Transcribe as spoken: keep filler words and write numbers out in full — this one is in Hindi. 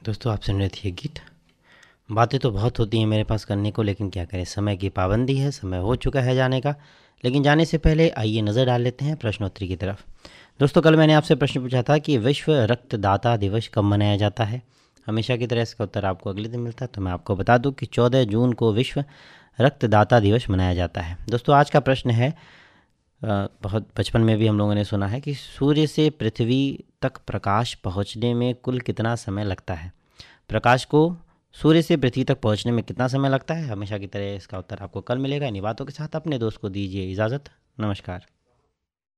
दोस्तों आप सुन रहे थे ये गीत। बातें तो बहुत होती हैं मेरे पास करने को, लेकिन क्या करें, समय की पाबंदी है। समय हो चुका है जाने का, लेकिन जाने से पहले आइए नज़र डाल लेते हैं प्रश्नोत्तरी की तरफ। दोस्तों कल मैंने आपसे प्रश्न पूछा था कि विश्व रक्तदाता दिवस कब मनाया जाता है। हमेशा की तरह इसका उत्तर आपको अगले दिन मिलता है, तो मैं आपको बता दूं कि चौदह जून को विश्व रक्तदाता दिवस मनाया जाता है। दोस्तों आज का प्रश्न है, अ, बहुत बचपन में भी हम लोगों ने सुना है कि सूर्य से पृथ्वी तक प्रकाश पहुंचने में कुल कितना समय लगता है। प्रकाश को सूर्य से पृथ्वी तक पहुंचने में कितना समय लगता है, हमेशा की तरह इसका उत्तर आपको कल मिलेगा। इन्हीं बातों के साथ अपने दोस्त को दीजिए इजाज़त। नमस्कार।